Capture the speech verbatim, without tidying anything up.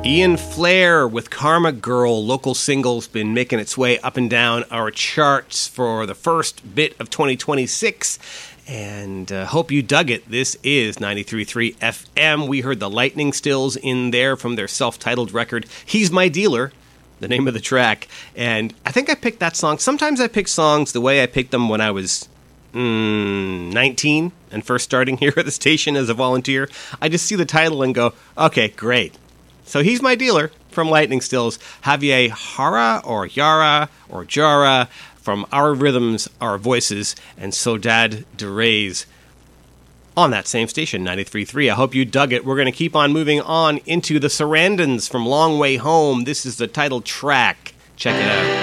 Ian Flair with Karma Girl, local singles, been making its way up and down our charts for the first bit of twenty twenty-six, and uh, hope you dug it. This is ninety-three point three F M. We heard the Lightning Stills in there from their self-titled record, He's My Dealer, the name of the track, and I think I picked that song. Sometimes I pick songs the way I picked them when I was mm, nineteen and first starting here at the station as a volunteer. I just see the title and go, okay, great. So He's My Dealer from Lightning Stills. Javier Jara or Yara or Jara from Our Rhythms, Our Voices, and Soledad de Reyes on that same station, ninety-three point three. I hope you dug it. We're going to keep on moving on into the Sarandons from Long Way Home. This is the title track. Check it out.